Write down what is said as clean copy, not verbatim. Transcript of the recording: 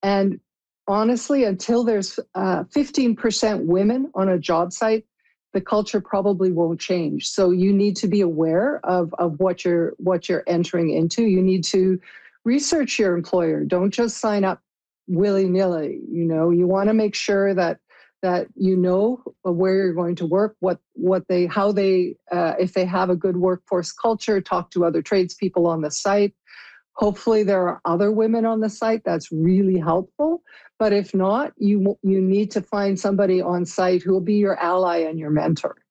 And honestly, until there's 15% women on a job site, the culture probably won't change. So you need to be aware of what you're entering into. You need to research your employer. Don't just sign up willy-nilly. You want to make sure that you know where you're going to work, how they, if they have a good workforce culture, talk to other tradespeople on the site. Hopefully there are other women on the site. That's really helpful. But if not, you need to find somebody on site who will be your ally and your mentor.